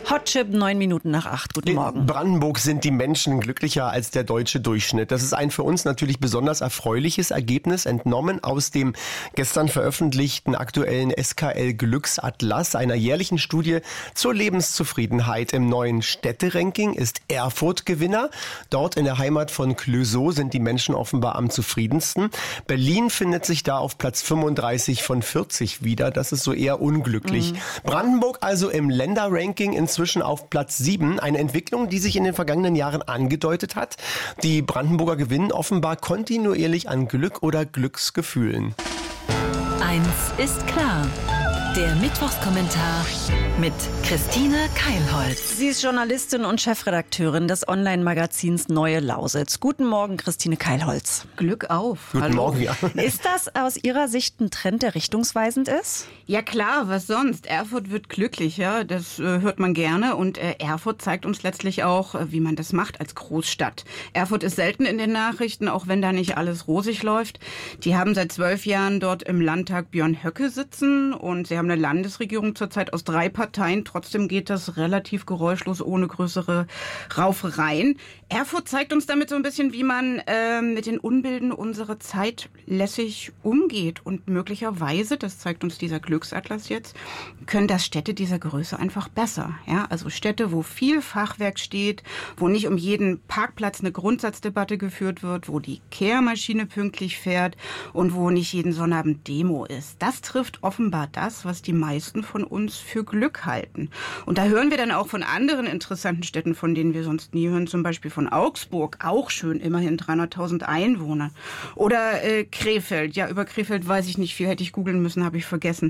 Hotchip, 8:09. Guten Morgen. In Brandenburg sind die Menschen glücklicher als der deutsche Durchschnitt. Das ist ein für uns natürlich besonders erfreuliches Ergebnis, entnommen aus dem gestern veröffentlichten aktuellen SKL-Glücksatlas, einer jährlichen Studie zur Lebenszufriedenheit. Im neuen Städteranking ist Erfurt Gewinner. Dort in der Heimat von Clouseau sind die Menschen offenbar am zufriedensten. Berlin findet sich da auf Platz 35 von 40 wieder. Das ist so eher unglücklich. Brandenburg also im Länderranking inzwischen auf Platz 7. Eine Entwicklung, die sich in den vergangenen Jahren angedeutet hat. Die Brandenburger gewinnen offenbar kontinuierlich an Glück oder Glücksgefühlen. Eins ist klar. Der Mittwochskommentar mit Christine Keilholz. Sie ist Journalistin und Chefredakteurin des Online-Magazins Neue Lausitz. Guten Morgen, Christine Keilholz. Glück auf. Guten Morgen, ja. Ist das aus Ihrer Sicht ein Trend, der richtungsweisend ist? Ja klar, was sonst? Erfurt wird glücklicher, das hört man gerne. Und Erfurt zeigt uns letztlich auch, wie man das macht als Großstadt. Erfurt ist selten in den Nachrichten, auch wenn da nicht alles rosig läuft. Die haben seit 12 Jahren dort im Landtag Björn Höcke sitzen und sie haben eine Landesregierung zurzeit aus 3 Parteien. Trotzdem geht das relativ geräuschlos, ohne größere Raufereien. Erfurt zeigt uns damit so ein bisschen, wie man mit den Unbilden unserer Zeit lässig umgeht. Und möglicherweise, das zeigt uns dieser Glücksatlas jetzt, können das Städte dieser Größe einfach besser. Ja? Also Städte, wo viel Fachwerk steht, wo nicht um jeden Parkplatz eine Grundsatzdebatte geführt wird, wo die Kehrmaschine pünktlich fährt und wo nicht jeden Sonnabend Demo ist. Das trifft offenbar das, was die meisten von uns für Glück halten. Und da hören wir dann auch von anderen interessanten Städten, von denen wir sonst nie hören, zum Beispiel von Augsburg, auch schön, immerhin 300.000 Einwohner. Oder Krefeld, ja, über Krefeld weiß ich nicht viel, hätte ich googeln müssen, habe ich vergessen.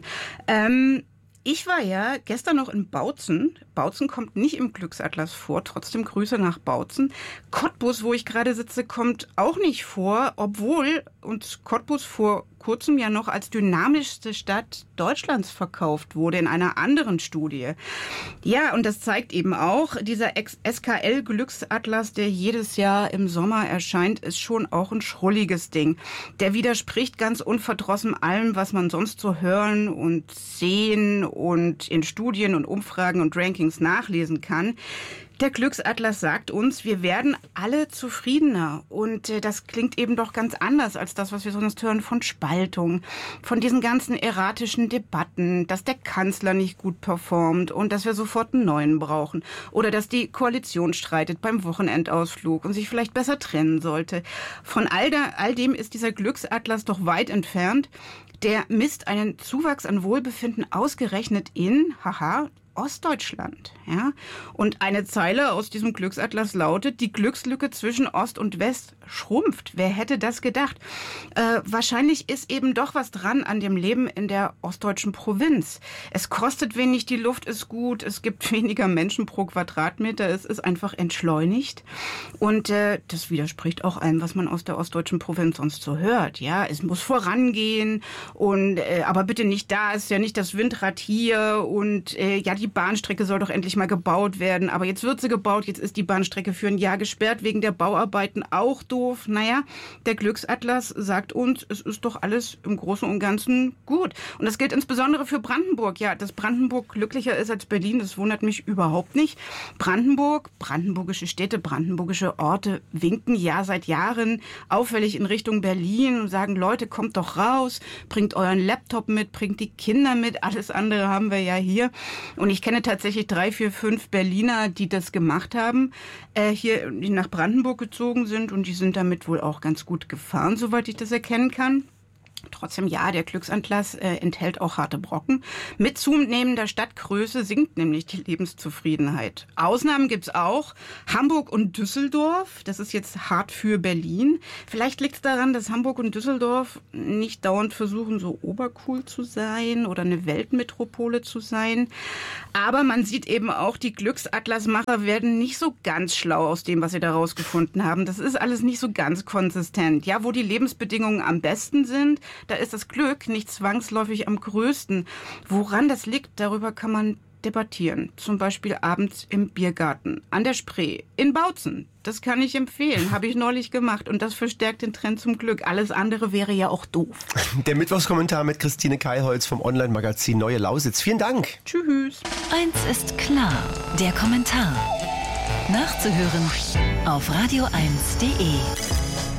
Ich war ja gestern noch in Bautzen. Bautzen kommt nicht im Glücksatlas vor, trotzdem Grüße nach Bautzen. Cottbus, wo ich gerade sitze, kommt auch nicht vor, obwohl uns Cottbus vor kurzem ja noch als dynamischste Stadt Deutschlands verkauft wurde in einer anderen Studie. Ja, und das zeigt eben auch, dieser SKL-Glücksatlas, der jedes Jahr im Sommer erscheint, ist schon auch ein schrulliges Ding. Der widerspricht ganz unverdrossen allem, was man sonst so hören und sehen und in Studien und Umfragen und Rankings nachlesen kann. Der Glücksatlas sagt uns, wir werden alle zufriedener. Und das klingt eben doch ganz anders als das, was wir sonst hören von Spaltung, von diesen ganzen erratischen Debatten, dass der Kanzler nicht gut performt und dass wir sofort einen neuen brauchen. Oder dass die Koalition streitet beim Wochenendausflug und sich vielleicht besser trennen sollte. Von all dem ist dieser Glücksatlas doch weit entfernt. Der misst einen Zuwachs an Wohlbefinden ausgerechnet in, Ostdeutschland, ja. Und eine Zeile aus diesem Glücksatlas lautet: Die Glückslücke zwischen Ost und West schrumpft. Wer hätte das gedacht? Wahrscheinlich ist eben doch was dran an dem Leben in der ostdeutschen Provinz. Es kostet wenig, die Luft ist gut, es gibt weniger Menschen pro Quadratmeter, es ist einfach entschleunigt. Und das widerspricht auch allem, was man aus der ostdeutschen Provinz sonst so hört. Ja, es muss vorangehen und aber bitte nicht da, ist ja nicht das Windrad hier und die Bahnstrecke soll doch endlich mal gebaut werden. Aber jetzt wird sie gebaut, jetzt ist die Bahnstrecke für ein Jahr gesperrt wegen der Bauarbeiten, auch doof. Naja, der Glücksatlas sagt uns, es ist doch alles im Großen und Ganzen gut. Und das gilt insbesondere für Brandenburg. Ja, dass Brandenburg glücklicher ist als Berlin, das wundert mich überhaupt nicht. Brandenburg, brandenburgische Städte, brandenburgische Orte winken ja seit Jahren auffällig in Richtung Berlin und sagen, Leute, kommt doch raus, bringt euren Laptop mit, bringt die Kinder mit, alles andere haben wir ja hier. Und ich kenne tatsächlich 3, 4, 5 Berliner, die das gemacht haben, die nach Brandenburg gezogen sind und die sind damit wohl auch ganz gut gefahren, soweit ich das erkennen kann. Trotzdem, ja, der Glücksatlas enthält auch harte Brocken. Mit zunehmender Stadtgröße sinkt nämlich die Lebenszufriedenheit. Ausnahmen gibt's auch. Hamburg und Düsseldorf, das ist jetzt hart für Berlin. Vielleicht liegt es daran, dass Hamburg und Düsseldorf nicht dauernd versuchen, so obercool zu sein oder eine Weltmetropole zu sein. Aber man sieht eben auch, die Glücksatlasmacher werden nicht so ganz schlau aus dem, was sie da rausgefunden haben. Das ist alles nicht so ganz konsistent. Ja, wo die Lebensbedingungen am besten sind, da ist das Glück nicht zwangsläufig am größten. Woran das liegt, darüber kann man debattieren. Zum Beispiel abends im Biergarten, an der Spree, in Bautzen. Das kann ich empfehlen, habe ich neulich gemacht und das verstärkt den Trend zum Glück. Alles andere wäre ja auch doof. Der Mittwochskommentar mit Christine Keilholz vom Online-Magazin Neue Lausitz. Vielen Dank. Tschüss. Eins ist klar, der Kommentar. Nachzuhören auf radio1.de.